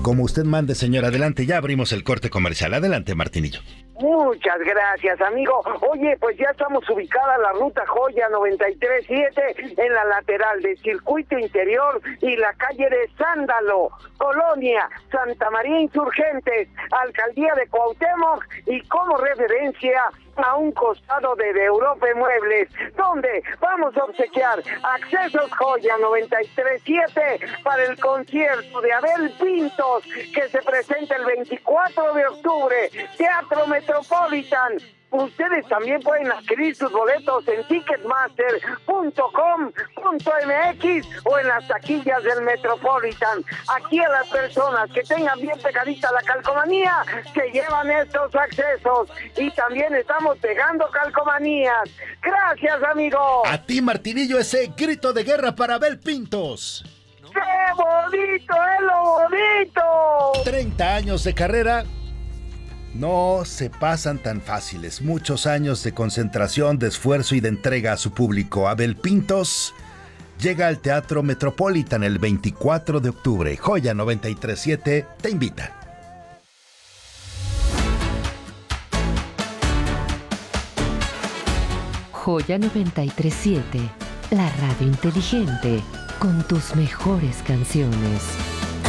Como usted mande, señor, adelante, ya abrimos el corte comercial. Adelante, Martinillo. Muchas gracias, amigo. Oye, pues ya estamos ubicada la ruta Joya 937 en la lateral del Circuito Interior y la calle de Sándalo, Colonia Santa María Insurgentes, Alcaldía de Cuauhtémoc, y como referencia a un costado de Europa Muebles, donde vamos a obsequiar accesos Joya 937 para el concierto de Abel Pintos, que se presenta el 24 de octubre, Teatro Metropolitan. Ustedes también pueden adquirir sus boletos en ticketmaster.com.mx o en las taquillas del Metropolitan. Aquí a las personas que tengan bien pegadita la calcomanía se llevan estos accesos, y también estamos pegando calcomanías. Gracias, amigo. A ti, Martinillo, ese grito de guerra para Abel Pintos. ¡Qué bonito es lo bonito! 30 años de carrera no se pasan tan fáciles. Muchos años de concentración, de esfuerzo y de entrega a su público. Abel Pintos llega al Teatro Metropolitan el 24 de octubre. Joya 937 te invita. Joya 937, la radio inteligente con tus mejores canciones.